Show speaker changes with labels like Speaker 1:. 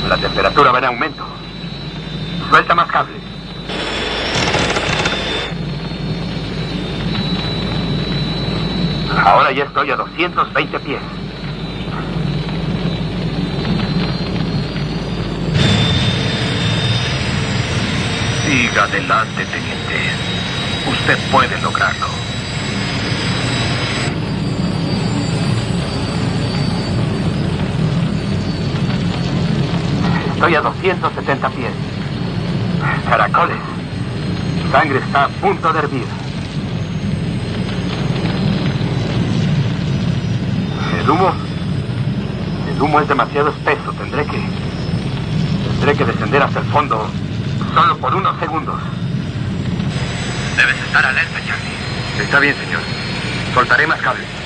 Speaker 1: La temperatura va en aumento. Suelta más cables. Ahora ya estoy a 220 pies.
Speaker 2: Siga adelante, teniente. Usted puede lograrlo.
Speaker 1: Estoy a 270 pies. Caracoles. Mi sangre está a punto de hervir. El humo es demasiado espeso. Tendré que descender hasta el fondo solo por unos segundos.
Speaker 2: Debes estar alerta, Charlie.
Speaker 1: Está bien, señor. Soltaré más cables.